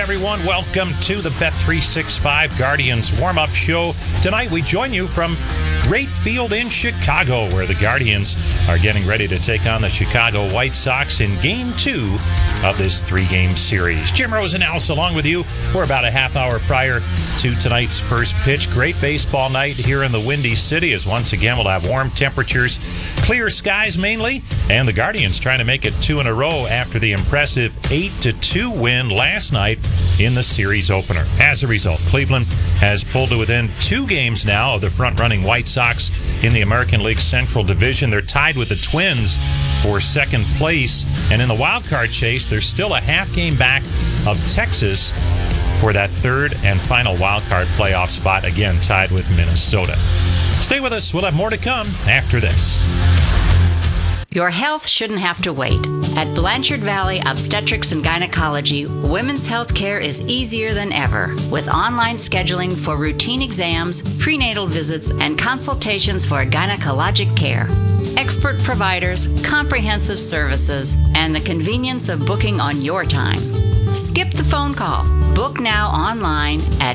everyone. Welcome to the Bet365 Guardians warm-up show. Tonight, we join you from Wright Field in Chicago, where the Guardians are getting ready to take on the Chicago White Sox in Game 2 of this 3-game series. Jim Rosenhaus along with you. We're about a half hour prior to tonight's first pitch. Great baseball night here in the Windy City, as once again we'll have warm temperatures, clear skies mainly, and the Guardians trying to make it 2 in a row after the impressive 8-2 win last night in the series opener. As a result, Cleveland has pulled to within 2 games now of the front-running White Sox in the American League Central Division. They're tied with the Twins for second place, and in the wild card chase, they're still a half game back of Texas for that third and final wild card playoff spot, again tied with Minnesota. Stay with us. We'll have more to come after this. Your health shouldn't have to wait. At Blanchard Valley Obstetrics and Gynecology, women's health care is easier than ever, with online scheduling for routine exams, prenatal visits, and consultations for gynecologic care. Expert providers, comprehensive services, and the convenience of booking on your time. Skip the phone call. Book now online at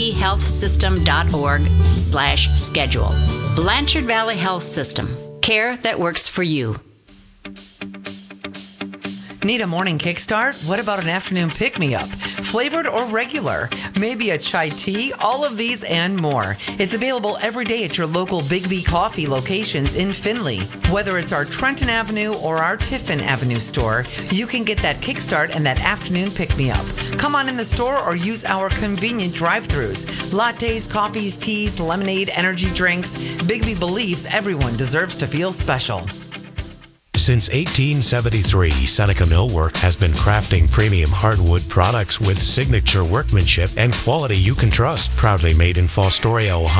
bvhealthsystem.org/schedule. Blanchard Valley Health System. Care that works for you. Need a morning kickstart? What about an afternoon pick-me-up? Flavored or regular? Maybe a chai tea? All of these and more. It's available every day at your local Big B Coffee locations in Findlay. Whether it's our Trenton Avenue or our Tiffin Avenue store, you can get that kickstart and that afternoon pick-me-up. Come on in the store or use our convenient drive-thrus. Lattes, coffees, teas, lemonade, energy drinks. Big B believes everyone deserves to feel special. Since 1873, Seneca Millwork has been crafting premium hardwood products with signature workmanship and quality you can trust. Proudly made in Fostoria, Ohio.